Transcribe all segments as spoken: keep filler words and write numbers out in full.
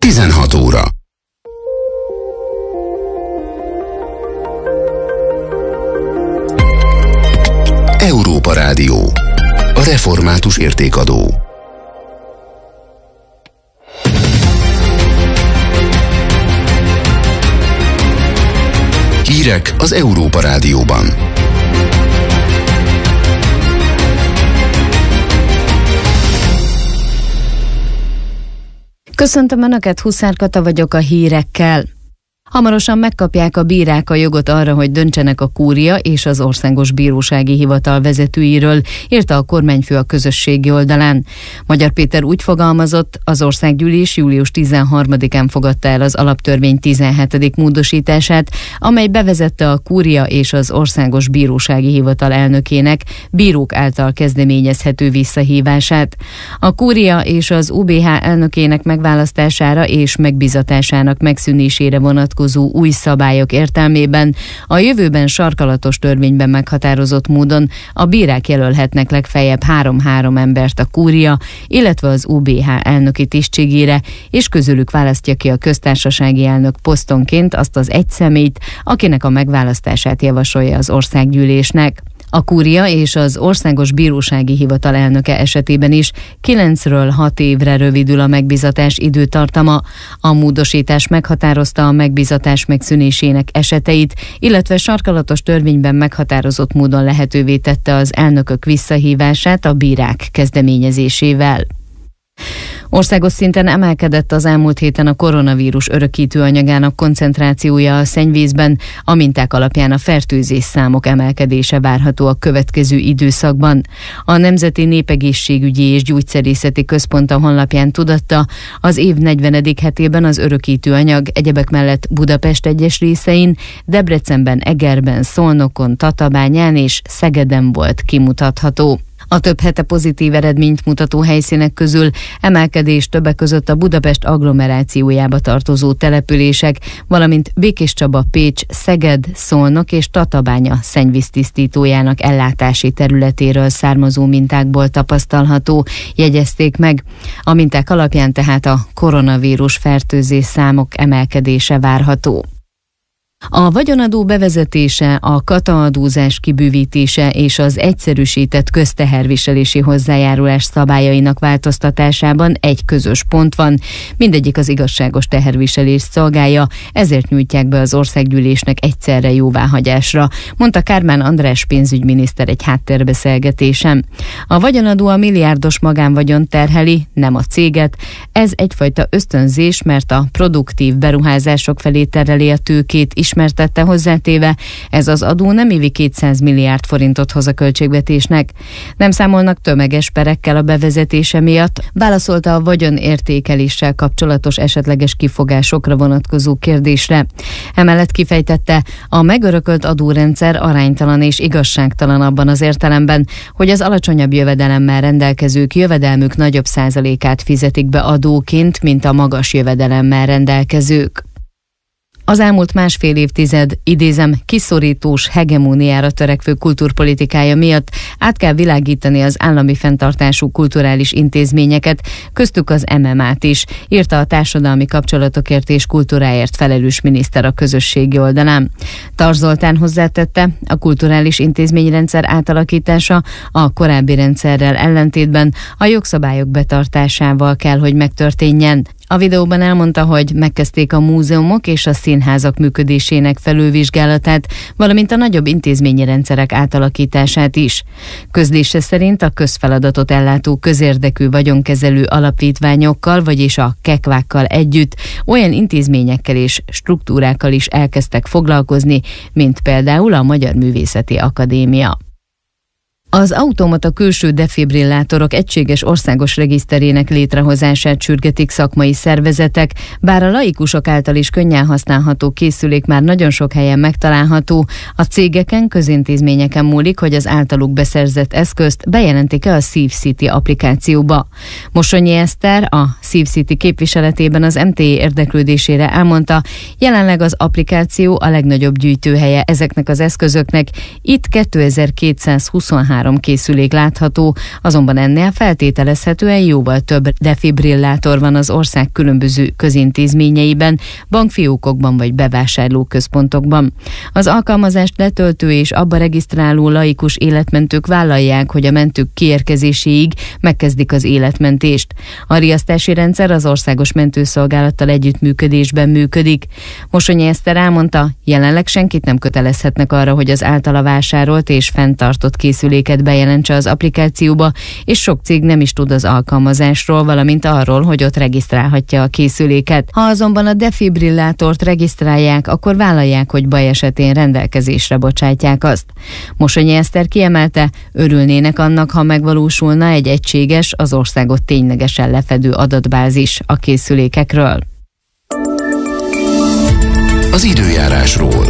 tizenhat óra. Európa Rádió. A református értékadó. Hírek az Európa Rádióban. Köszöntöm Önöket, Huszár Kata vagyok a hírekkel. Hamarosan megkapják a bírák a jogot arra, hogy döntsenek a kúria és az Országos Bírósági Hivatal vezetőiről, írta a kormányfő a közösségi oldalán. Magyar Péter úgy fogalmazott, az országgyűlés július tizenharmadikán fogadta el az alaptörvény tizenhetedik módosítását, amely bevezette a kúria és az Országos Bírósági Hivatal elnökének bírók által kezdeményezhető visszahívását. A kúria és az u bé há elnökének megválasztására és megbizatásának megszűnésére vonatkozó új szabályok értelmében a jövőben sarkalatos törvényben meghatározott módon a bírák jelölhetnek legfeljebb három-három embert a kúria, illetve az u bé há elnöki tisztségére, és közülük választja ki a köztársasági elnök posztonként azt az egy személyt, akinek a megválasztását javasolja az országgyűlésnek. A kúria és az Országos Bírósági Hivatal elnöke esetében is kilencről hat évre rövidül a megbizatás időtartama. A módosítás meghatározta a megbizatás megszűnésének eseteit, illetve sarkalatos törvényben meghatározott módon lehetővé tette az elnökök visszahívását a bírák kezdeményezésével. Országos szinten emelkedett az elmúlt héten a koronavírus örökítő anyagának koncentrációja a szennyvízben, a minták alapján a fertőzés számok emelkedése várható a következő időszakban. A Nemzeti Népegészségügyi és Gyógyszerészeti Központ a honlapján tudatta, az év negyvenedik hetében az örökítő anyag egyebek mellett Budapest egyes részein, Debrecenben, Egerben, Szolnokon, Tatabányán és Szegeden volt kimutatható. A több hete pozitív eredményt mutató helyszínek közül emelkedés többek között a Budapest agglomerációjába tartozó települések, valamint Békéscsaba, Pécs, Szeged, Szolnok és Tatabánya szennyvíztisztítójának ellátási területéről származó mintákból tapasztalható, jegyezték meg. A minták alapján tehát a koronavírus fertőzés számok emelkedése várható. A vagyonadó bevezetése, a kataadózás kibővítése és az egyszerűsített közteherviselési hozzájárulás szabályainak változtatásában egy közös pont van. Mindegyik az igazságos teherviselést szolgálja, ezért nyújtják be az országgyűlésnek egyszerre jóváhagyásra, mondta Kármán András pénzügyminiszter egy háttérbeszélgetésen. A vagyonadó a milliárdos magánvagyon terheli, nem a céget. Ez egyfajta ösztönzés, mert a produktív beruházások felé tereli a tőkét is, ismertette hozzátéve, ez az adó nem évi kétszáz milliárd forintot hoz a költségvetésnek. Nem számolnak tömeges perekkel a bevezetése miatt, válaszolta a vagyonértékeléssel kapcsolatos esetleges kifogásokra vonatkozó kérdésre. Emellett kifejtette, a megörökölt adórendszer aránytalan és igazságtalan abban az értelemben, hogy az alacsonyabb jövedelemmel rendelkezők jövedelmük nagyobb százalékát fizetik be adóként, mint a magas jövedelemmel rendelkezők. Az elmúlt másfél évtized, idézem, kiszorítós hegemóniára törekvő kultúrpolitikája miatt át kell világítani az állami fenntartású kulturális intézményeket, köztük az em em á-t is, írta a társadalmi kapcsolatokért és kultúráért felelős miniszter a közösségi oldalán. Tar Zoltán hozzátette, a kulturális intézményrendszer átalakítása a korábbi rendszerrel ellentétben a jogszabályok betartásával kell, hogy megtörténjen. A videóban elmondta, hogy megkezdték a múzeumok és a színházak működésének felülvizsgálatát, valamint a nagyobb intézményi rendszerek átalakítását is. Közlése szerint a közfeladatot ellátó közérdekű vagyonkezelő alapítványokkal, vagyis a kekvákkal együtt olyan intézményekkel és struktúrákkal is elkezdtek foglalkozni, mint például a Magyar Művészeti Akadémia. Az automata külső defibrillátorok egységes országos regiszterének létrehozását sürgetik szakmai szervezetek, bár a laikusok által is könnyen használható készülék már nagyon sok helyen megtalálható, a cégeken, közintézményeken múlik, hogy az általuk beszerzett eszközt bejelentik-e a SafeCity applikációba. Mosonyi Eszter, a SeaCity képviseletében az em té é érdeklődésére elmondta, jelenleg az applikáció a legnagyobb gyűjtőhelye ezeknek az eszközöknek. Itt kétezer-kétszázhuszonhárom készülék látható, azonban ennél feltételezhetően jóval több defibrillátor van az ország különböző közintézményeiben, bankfiókokban vagy bevásárlóközpontokban. Az alkalmazást letöltő és abba regisztráló laikus életmentők vállalják, hogy a mentők kiérkezéséig megkezdik az életmentést. A riasztási rendszer az Országos Mentőszolgálattal együttműködésben működik. Mosonyi Eszter elmondta, jelenleg senkit nem kötelezhetnek arra, hogy az általa vásárolt és fenntartott készüléket bejelentse az applikációba, és sok cég nem is tud az alkalmazásról, valamint arról, hogy ott regisztrálhatja a készüléket. Ha azonban a defibrillátort regisztrálják, akkor vállalják, hogy baj esetén rendelkezésre bocsátják azt. Mosonyi Eszter kiemelte, örülnének annak, ha megvalósulna egy egységes, az országot ténylegesen lefedő adatbázis a készülékekről. Az időjárásról.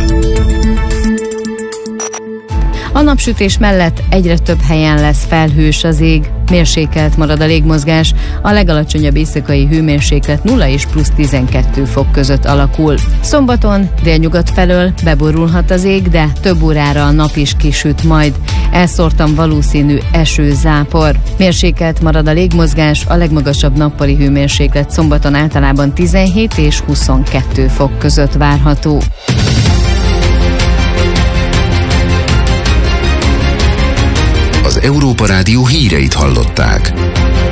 A napsütés mellett egyre több helyen lesz felhős az ég, mérsékelt marad a légmozgás, a legalacsonyabb éjszakai hőmérséklet nulla és plusz tizenkettő fok között alakul. Szombaton délnyugat felől beborulhat az ég, de több órára a nap is kisüt majd. Elszórtan valószínű eső-zápor. Mérsékelt marad a légmozgás, a legmagasabb nappali hőmérséklet szombaton általában tizenhét és huszonkettő fok között várható. Az Európa Rádió híreit hallották.